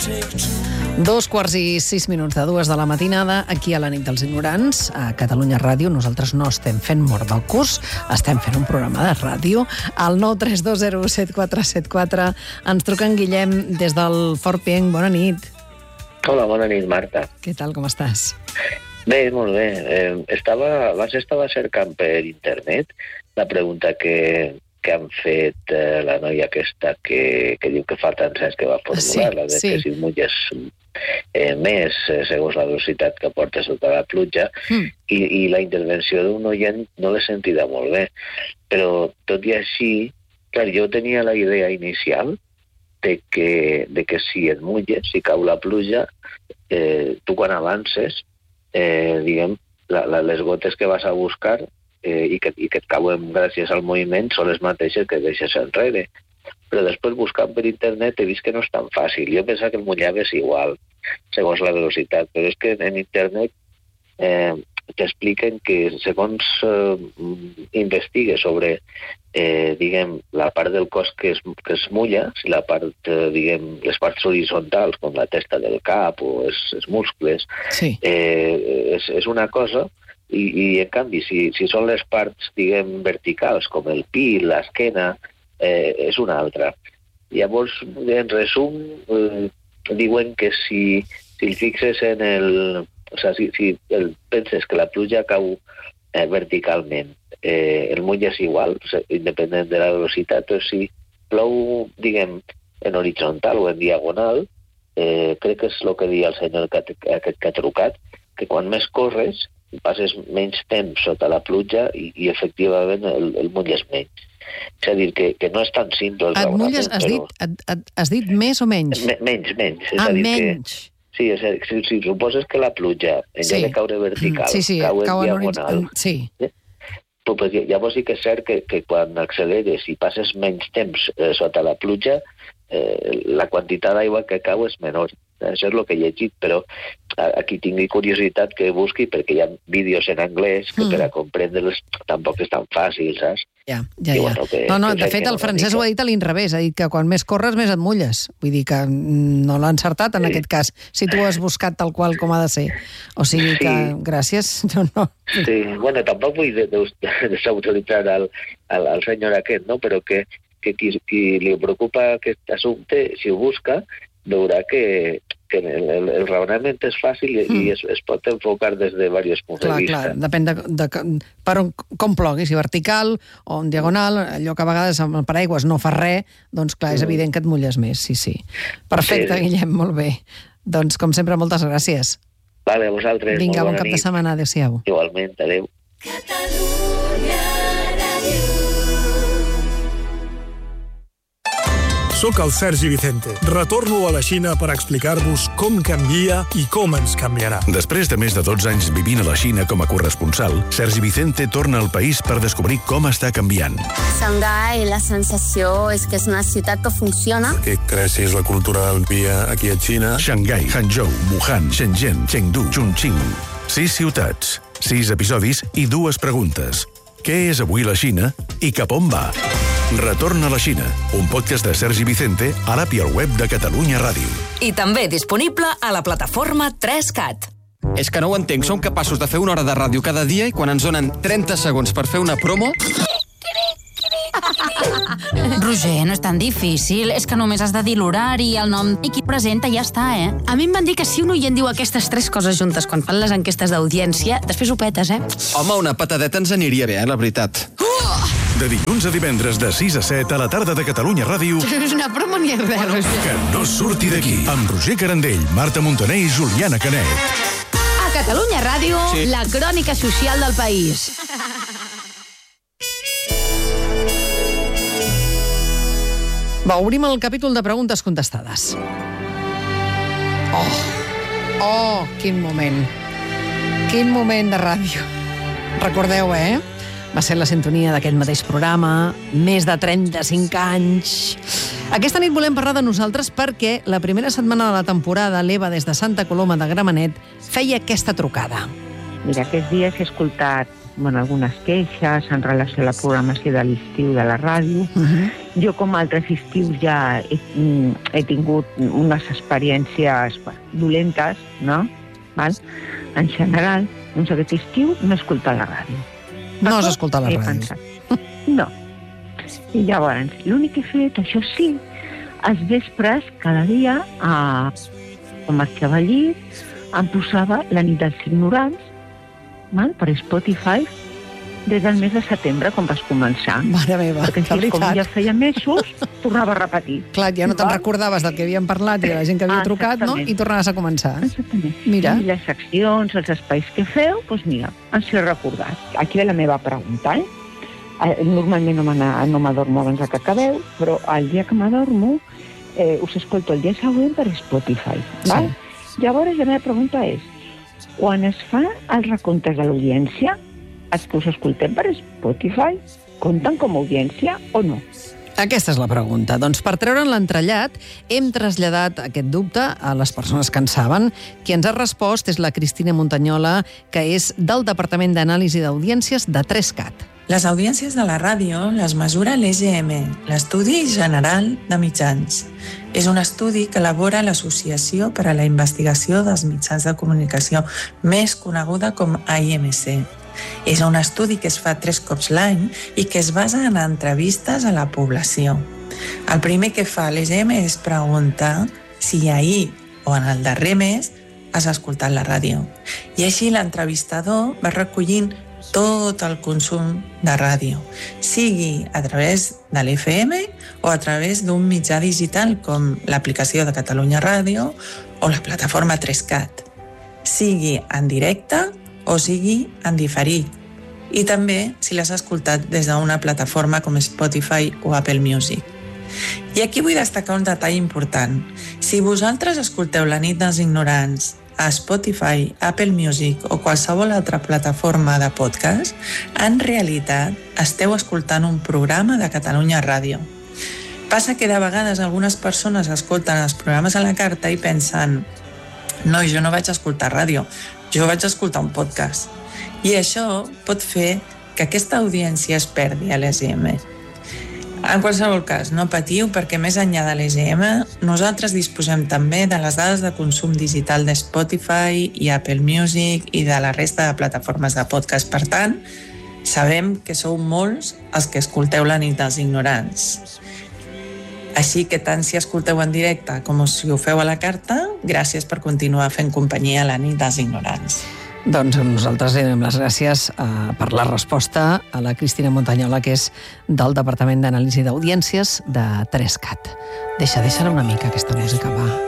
2:06 de 2 de la matinada, aquí a la nit dels ignorants, a Catalunya Ràdio. Nosaltres no estem fent mort del curs, estem fent un programa de ràdio. Al 932017474 ens truca en Guillem des del Fort Pienc. Bona nit. Hola, bona nit, Marta. Què tal, com estàs? Bé, molt bé. Abans estava cercant per internet la pregunta que han fet la noia aquesta que diu que fa tants anys que va formular, la de que si mulles més segons la velocitat que porta sota la pluja, i la intervenció d'un oient no l'he sentida molt bé. Però, tot i així, clar, jo tenia la idea inicial de que si et mulles, si cau la pluja, tu quan avances, diguem, les gotes que vas a buscar i que et cauen gràcies al moviment són les mateixes que deixes enrere. Però després, buscant per internet, he vist que no és tan fàcil. Jo pensava que el mullava és igual, segons la velocitat, però és que en internet t'expliquen que segons investigues sobre, diguem, la part del cos que es mulla, si la part, diguem, les parts horitzontals, com la testa del cap o els muscles, és una cosa. I en canvi, si són les parts, diguem, verticals, com el pit, l'esquena, és una altra. Llavors, en resum, diuen que si el fixes en el... O sigui, si penses que la pluja cau verticalment, el mull és igual, independent de la velocitat, o si plou, diguem, en horitzontal o en diagonal, crec que és el que deia el senyor aquest que ha trucat, que quan més corres, passes menys temps sota la pluja i efectivament el mull és menys. És a dir, que no és tan simple el raonament. Et mulles, has dit més o menys? Menys. Menys. Sí, si suposes que la pluja, en lloc de caure vertical, cau en diagonal, pues llavors sí que és cert que quan acceleres i passes menys temps sota la pluja, la quantitat d'aigua que cau és menor. Això és el que he llegit, però aquí tingui curiositat que busqui, perquè hi ha vídeos en anglès que per a comprendre-los tampoc és tan fàcil, saps? Ja. No, de fet, el francès ho ha dit a l'inrevés, ha dit que quan més corres, més et mulles. Vull dir que no l'ha encertat en aquest cas, si tu has buscat tal qual com ha de ser. O sigui que, gràcies, jo no... Sí, bueno, tampoc vull desautoritzar al senyor aquest, no? Però que qui li preocupa aquest assumpte, si ho busca, veurà que el raonament és fàcil i es pot enfocar des de diversos punts de vista. Clar, depèn de per on, com plogui, si vertical o en diagonal, allò que a vegades amb el paraigües no fa res, doncs clar, és evident que et mulles més, sí. Perfecte, Guillem, molt bé. Doncs, com sempre, moltes gràcies. Vale, a vosaltres. Vinga, bon cap de setmana, adéu-siau. Igualment, adéu. Soc el Sergi Vicente. Retorno a la Xina per explicar-vos com canvia i com ens canviarà. Després de més de 12 anys vivint a la Xina com a corresponsal, Sergi Vicente torna al país per descobrir com està canviant. Xangai, la sensació és que és una ciutat que funciona. Que creixis la cultura del dia aquí a Xina. Xangai, Hangzhou, Wuhan, Shenzhen, Chengdu, Chongqing. 6 ciutats, 6 episodis i 2 preguntes. Què és avui la Xina i cap on va? Retorna a la Xina, un podcast de Sergi Vicente a l'app i al web de Catalunya Ràdio. I també disponible a la plataforma 3CAT. És que no ho entenc, som capaços de fer una hora de ràdio cada dia i quan ens donen 30 segons per fer una promo... Roger, no és tan difícil. És que només has de dir l'horari, el nom i qui presenta i ja està, A mi em van dir que si un oient diu aquestes 3 coses juntes quan fan les enquestes d'audiència, després ho petes, Home, una patadeta ens aniria bé, la veritat. De dilluns a divendres de 6 a 7 a la tarda de Catalunya Ràdio. És una promo ni res. Que no surti d'aquí. Amb Roger Carandell, Marta Montaner i Juliana Canet. A Catalunya Ràdio, la crònica social del país. Va, obrim el capítol de preguntes contestades. Oh, quin moment. Quin moment de ràdio. Recordeu, Va ser la sintonia d'aquest mateix programa, més de 35 anys. Aquesta nit volem parlar de nosaltres perquè la primera setmana de la temporada l'Eva, des de Santa Coloma de Gramenet, feia aquesta trucada. Mira, aquests dies he escoltat algunes queixes en relació a la programació de l'estiu de la ràdio. Jo, com altres estius, ja he tingut unes experiències dolentes, no? En general, doncs aquest estiu no he escoltat la ràdio. No has escoltat la ràdio? No. I llavors, l'únic que he fet, això sí, els vespres, cada dia, quan marxava al llit, em posava La nit dels ignorants, per Spotify, des del mes de setembre, quan vas començar. Mare meva, perquè així, com ja feia mesos, tornava a repetir. Clar, ja no te'n recordaves del que havíem parlat i de la gent que havia trucat, no? I tornaves a començar. Exactament. Mira. I les seccions, els espais que feu, doncs mira, ens he recordat. Aquí ve la meva pregunta, Normalment no m'adormo abans que acabeu, però el dia que m'adormo us escolto el dia següent per Spotify. Val? Llavors, la meva pregunta és, quan es fa els recomptes de l'audiència, els que us escoltem per Spotify compten com a audiència o no? Aquesta és la pregunta. Doncs per treure'n l'entrellat hem traslladat aquest dubte a les persones que en saben. Qui ens ha respost és la Cristina Montañola, que és del Departament d'Anàlisi d'Audiències de 3CAT. Les audiències de la ràdio les mesura l'EGM, l'Estudi General de Mitjans. És un estudi que elabora l'Associació per a la Investigació dels Mitjans de Comunicació, més coneguda com AIMC. És un estudi que es fa 3 cops l'any i que es basa en entrevistes a la població. El primer que fa l'EGM és preguntar si ahir o en el darrer mes has escoltat la ràdio. I així l'entrevistador va recollint tot el consum de ràdio, sigui a través de l'FM o a través d'un mitjà digital com l'aplicació de Catalunya Ràdio o la plataforma 3CAT, sigui en directe o sigui en diferit, i també si l'has escoltat des d'una plataforma com Spotify o Apple Music. I aquí vull destacar un detall important. Si vosaltres escolteu La nit dels ignorants a Spotify, Apple Music o qualsevol altra plataforma de podcast, en realitat esteu escoltant un programa de Catalunya Ràdio. Passa que de vegades algunes persones escolten els programes a la carta i pensen no, jo no vaig escoltar ràdio, jo vaig escoltar un podcast. I això pot fer que aquesta audiència es perdi a l'EGM. En qualsevol cas, no patiu, perquè més enllà de l'EGM, nosaltres disposem també de les dades de consum digital de Spotify i Apple Music i de la resta de plataformes de podcast. Per tant, sabem que sou molts els que escolteu La nit dels ignorants. Així que tant si escolteu en directe com si ho feu a la carta, gràcies per continuar fent companyia a La nit dels ignorants. Doncs nosaltres li donem les gràcies per la resposta a la Cristina Montañola, que és del Departament d'Anàlisi d'Audiències de 3CAT. Deixa-la una mica, aquesta música, va.